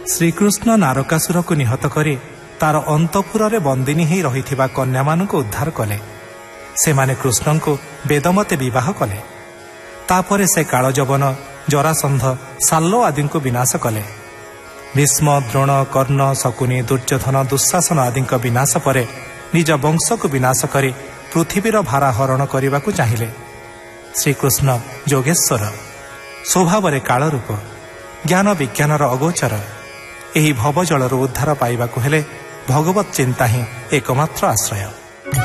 ଶ୍ରୀକୃଷ୍ଣ ନାରକାସୁରକୁ ନିହତ କରି ତାର ଅନ୍ତପୁରରେ ବନ୍ଦିନୀ ହୋଇ ରହିଥିବା କନ୍ୟାମାନଙ୍କୁ ଉଦ୍ଧାର କଲେ। ସେମାନେ କୃଷ୍ଣଙ୍କୁ ବେଦମତେ ବିବାହ କଲେ। ତାପରେ ସେ କାଳଯବନ, ଜରାସନ୍ଧ, ସାଲ୍ଲ ଆଦିଙ୍କୁ ବିନାଶ କଲେ। ଭୀଷ୍ମ, ଦ୍ରୋଣ, କର୍ଣ୍ଣ, ଶକୁନି, ଦୁର୍ଯ୍ୟୋଧନ, ଦୁଃଶାସନ ଆଦିଙ୍କ ବିନାଶ ପରେ ନିଜ ବଂଶକୁ ବିନାଶ କରି ପୃଥିବୀର ଭାରା ହରଣ କରିବାକୁ ଚାହିଁଲେ। ଶ୍ରୀକୃଷ୍ଣ ଯୋଗେଶ୍ୱର, ସ୍ୱଭାବରେ କାଳରୂପ, ଜ୍ଞାନ ବିଜ୍ଞାନର ଅଗୋଚର। ଏହି ଭବଜଳରୁ ଉଦ୍ଧାର ପାଇବାକୁ ହେଲେ ଭଗବତ ଚିନ୍ତା ହିଁ ଏକମାତ୍ର ଆଶ୍ରୟ।